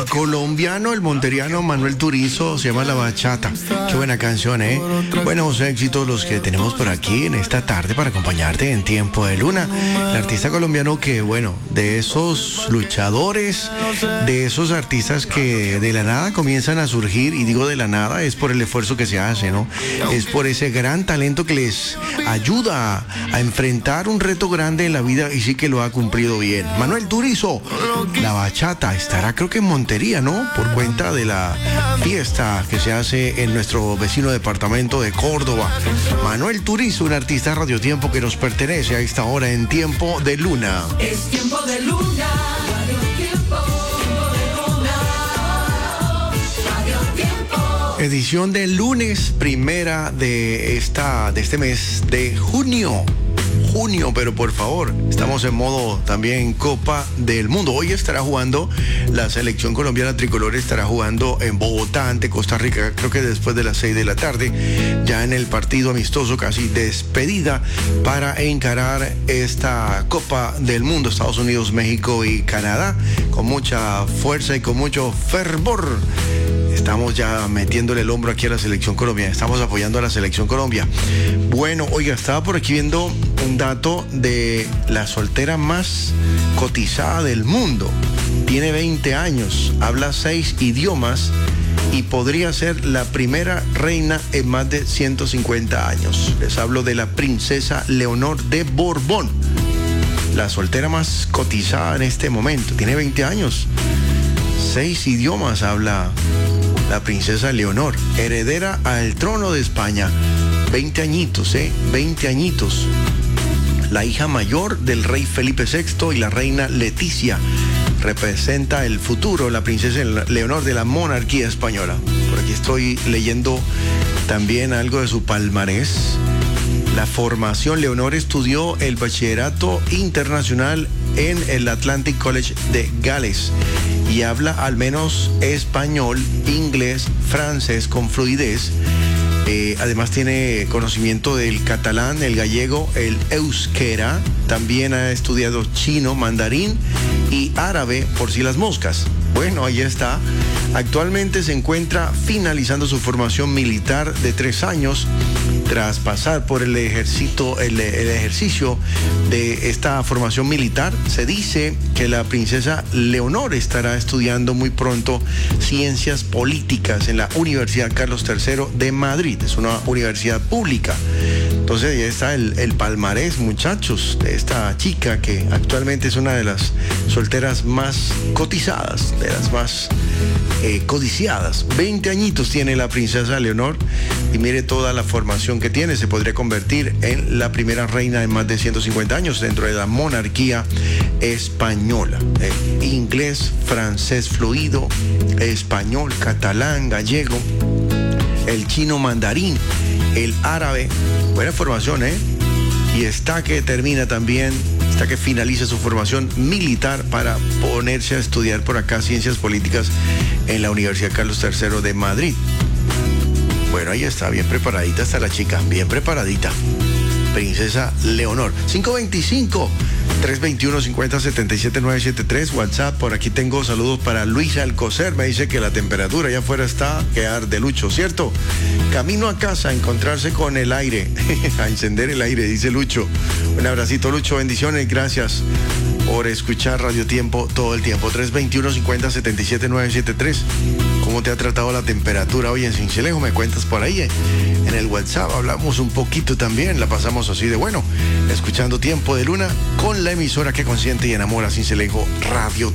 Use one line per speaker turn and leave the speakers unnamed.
el colombiano, el monteriano Manuel Turizo, se llama La Bachata. Qué buena canción, ¿eh? Buenos éxitos los que tenemos por aquí en esta tarde para acompañarte en Tiempo de Luna. El artista colombiano que, bueno, de esos luchadores, de esos artistas que de la nada comienzan a surgir, y digo de la nada, es por el esfuerzo que se hace, ¿no? Es por ese gran talento que les ayuda a enfrentar un reto grande en la vida y sí que lo ha cumplido bien. Manuel Turizo, La Bachata, estará creo que en Montería, ¿no? Por cuenta de la fiesta que se hace en nuestro vecino departamento de Córdoba. Manuel Turizo, un artista de Radio Tiempo que nos pertenece a esta hora en Tiempo de Luna.
Es Tiempo de Luna, Radio Tiempo, Radio Tiempo.
Edición del lunes, primera de este mes de junio, pero por favor, estamos en modo también Copa del Mundo. Hoy estará jugando la selección colombiana tricolor, estará jugando en Bogotá ante Costa Rica, creo que después de las 6 de la tarde, ya en el partido amistoso, casi despedida, para encarar esta Copa del Mundo, Estados Unidos, México y Canadá, con mucha fuerza y con mucho fervor. Estamos ya metiéndole el hombro aquí a la selección colombiana, estamos apoyando a la selección Colombia. Bueno, oiga, estaba por aquí viendo un dato de la soltera más cotizada del mundo. Tiene 20 años, habla 6 idiomas y podría ser la primera reina en más de 150 años. Les hablo de la princesa Leonor de Borbón, la soltera más cotizada en este momento. Tiene 20 años, 6 idiomas habla la princesa Leonor, heredera al trono de España. 20 añitos, 20 añitos. La hija mayor del rey Felipe VI y la reina Leticia. Representa el futuro, la princesa Leonor, de la monarquía española. Por aquí estoy leyendo también algo de su palmarés. La formación: Leonor estudió el bachillerato internacional en el Atlantic College de Gales y habla al menos español, inglés, francés con fluidez. Además tiene conocimiento del catalán, el gallego, el euskera. También ha estudiado chino, mandarín y árabe, por si las moscas. Bueno, ahí está. Actualmente se encuentra finalizando su formación militar de 3 años. Tras pasar por el ejercicio de esta formación militar, se dice que la princesa Leonor estará estudiando muy pronto ciencias políticas en la Universidad Carlos III de Madrid. Es una universidad pública. Entonces ya está el palmarés, muchachos, de esta chica que actualmente es una de las solteras más cotizadas, de las más codiciadas. 20 añitos tiene la princesa Leonor y mire toda la formación que tiene. Se podría convertir en la primera reina en más de 150 años dentro de la monarquía española. Inglés, francés fluido, español, catalán, gallego, el chino mandarín, el árabe. Buena formación, y está que termina también, está que finaliza su formación militar para ponerse a estudiar por acá ciencias políticas en la Universidad Carlos III de Madrid. Bueno, ahí está, bien preparadita está la chica, bien preparadita. Princesa Leonor. 525-321-50-77-973, WhatsApp. Por aquí tengo saludos para Luis Alcocer. Me dice que la temperatura allá afuera está que arde, Lucho, ¿cierto? Camino a casa a encontrarse con el aire, a encender el aire, dice Lucho. Un abracito, Lucho, bendiciones, gracias por escuchar Radio Tiempo todo el tiempo. 321-50-77-973. ¿Cómo te ha tratado la temperatura hoy en Sincelejo? Me cuentas por ahí en el WhatsApp. Hablamos un poquito también, la pasamos así de bueno, escuchando Tiempo de Luna con la emisora que consiente y enamora, Sincelejo Radio